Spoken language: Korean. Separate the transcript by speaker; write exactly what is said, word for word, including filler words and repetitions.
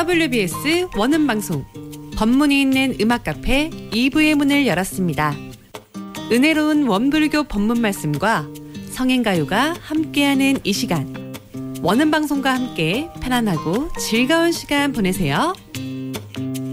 Speaker 1: 더블유비에스 원음방송 법문이 있는 음악 카페 이 부의 문을 열었습니다. 은혜로운 원불교 법문 말씀과 성행가요가 함께하는 이 시간, 원음방송과 함께 편안하고 즐거운 시간 보내세요.